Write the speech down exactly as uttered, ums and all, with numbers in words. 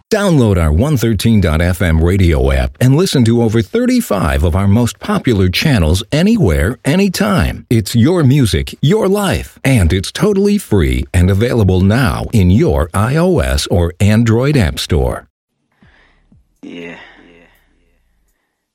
Download our one thirteen dot f m radio app and listen to over thirty-five of our most popular channels anywhere, anytime. It's your music, your life, and it's totally free and available now in your iOS or Android app store. Yeah.